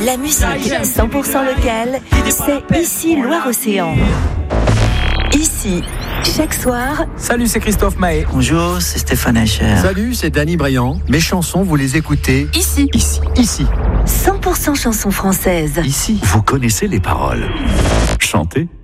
La musique 100% locale, c'est ici Loire-Océan. Ici, chaque soir. Salut, c'est Christophe Mahé. Bonjour, c'est Stéphane Echer. Salut, c'est Danny Briand. Mes chansons, vous les écoutez Ici. 100% chansons françaises. Ici. Vous connaissez les paroles. Chantez.